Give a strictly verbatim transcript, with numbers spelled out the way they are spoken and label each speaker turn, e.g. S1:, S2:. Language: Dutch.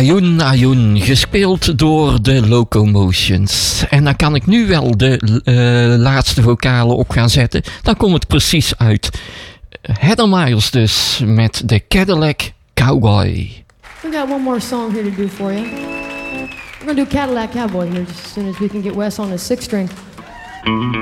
S1: Ayoun Ayoun, gespeeld door de Locomotions. En dan kan ik nu wel de uh, laatste vocalen op gaan zetten. Dan komt het precies uit. Heather Miles dus, met de Cadillac Cowboy.
S2: We got one more song here to do for you. We're gonna do Cadillac Cowboy here just as soon as we can get Wes on his six string.